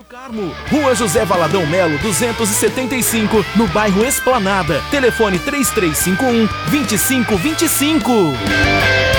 Carmo, Rua José Valadão Melo, 275, no bairro Esplanada. Telefone 3351-2525.